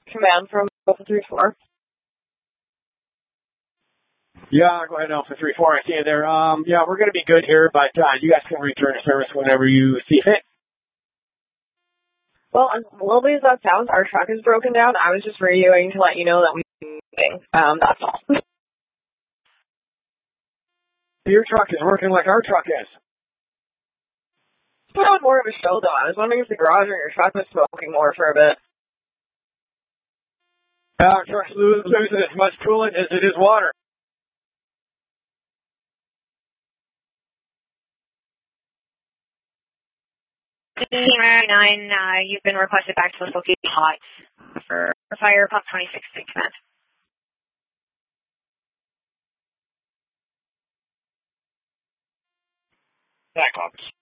command from Alpha 3-4. Yeah, go ahead, Alpha 3-4. I see you there. Yeah, we're going to be good here, but you guys can return to service whenever you see fit. Well, as lovely as that sounds, our truck is broken down. I was just radioing to let you know that we're moving. That's all. Your truck is working like our truck is. Put on more of a show, though. I was wondering if the garage or your truck was smoking more for a bit. Our truck's losing as much coolant as it is water. Team 9, you've been requested back to the location hot for fire pump 26 command. Back office.